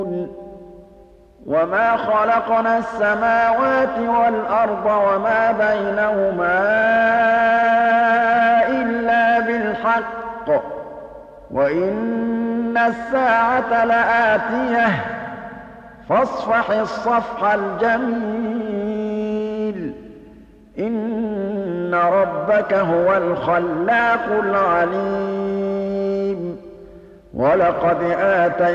وَمَا خَلَقْنَا السَّمَاوَاتِ وَالْأَرْضَ وَمَا بَيْنَهُمَا إِلَّا بِالْحَقِّ وَإِنَّ السَّاعَةَ لَآتِيَةٌ فَاصْفَحِ الصَّفْحَ الْجَمِيلَ إِنَّ رَبَّكَ هُوَ الْخَلَّاقُ الْعَلِيمُ وَلَقَدْ